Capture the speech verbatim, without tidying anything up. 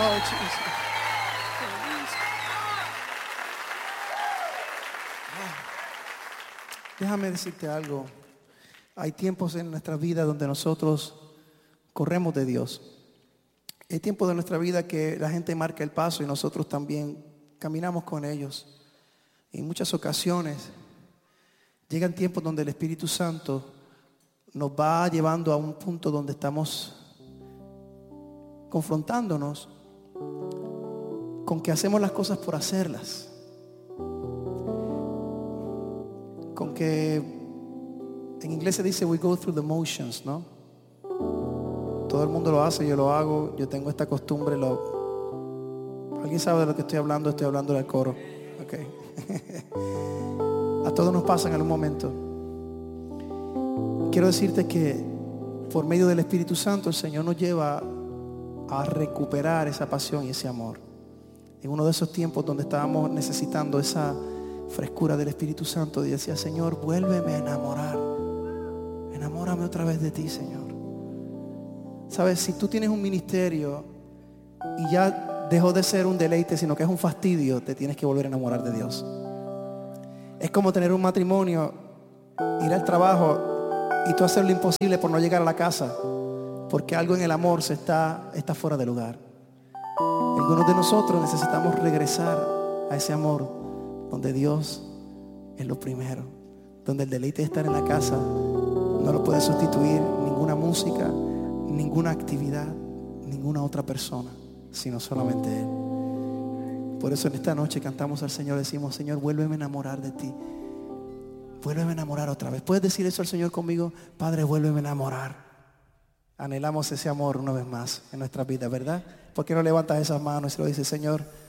Oh, Jesus. Déjame decirte algo. Hay tiempos en nuestra vida donde nosotros corremos de Dios. Hay tiempos de nuestra vida que la gente marca el paso y nosotros también caminamos con ellos. En muchas ocasiones llegan tiempos donde el Espíritu Santo nos va llevando a un punto donde estamos confrontándonos con que hacemos las cosas por hacerlas, con que en inglés se dice we go through the motions, ¿no? Todo el mundo lo hace, yo lo hago, yo tengo esta costumbre. Lo... ¿Alguien sabe de lo que estoy hablando? Estoy hablando del coro. Okay. A todos nos pasa en algún momento. Quiero decirte que por medio del Espíritu Santo el Señor nos lleva a recuperar esa pasión y ese amor. En uno de esos tiempos donde estábamos necesitando esa frescura del Espíritu Santo, y decía: Señor, vuélveme a enamorar. Enamórame otra vez de ti, Señor. Sabes, si tú tienes un ministerio y ya dejó de ser un deleite, sino que es un fastidio, te tienes que volver a enamorar de Dios. Es como tener un matrimonio, ir al trabajo y tú hacer lo imposible por no llegar a la casa, porque algo en el amor se está, está fuera de lugar. Algunos de nosotros necesitamos regresar a ese amor donde Dios es lo primero, donde el deleite de estar en la casa no lo puede sustituir ninguna música, ninguna actividad, ninguna otra persona, sino solamente Él. Por eso en esta noche cantamos al Señor, decimos: Señor, vuélveme a enamorar de ti. Vuélveme a enamorar otra vez. ¿Puedes decir eso al Señor conmigo? Padre, vuélveme a enamorar. Anhelamos ese amor una vez más en nuestras vidas, ¿verdad? ¿Por qué no levantas esas manos y lo dices: Señor,